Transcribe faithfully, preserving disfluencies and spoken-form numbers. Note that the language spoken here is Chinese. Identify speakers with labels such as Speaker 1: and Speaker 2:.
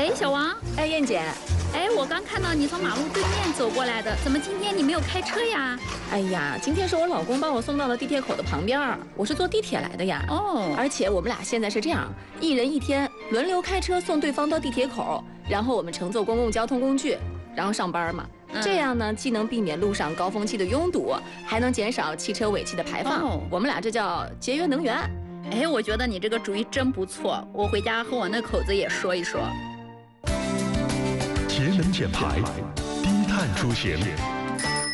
Speaker 1: 喂，小王。
Speaker 2: 哎，燕姐。
Speaker 1: 哎，我刚看到你从马路对面走过来的，怎么今天你没有开车呀？
Speaker 2: 哎呀，今天是我老公把我送到了地铁口的旁边，我是坐地铁来的呀。
Speaker 1: 哦。
Speaker 2: 而且我们俩现在是这样，一人一天轮流开车送对方到地铁口，然后我们乘坐公共交通工具，然后上班嘛。嗯、这样呢，既能避免路上高峰期的拥堵，还能减少汽车尾气的排放。哦、我们俩这叫节约能源。
Speaker 1: 哎，我觉得你这个主意真不错，我回家和我那口子也说一说。
Speaker 3: 节能减排，低碳出行。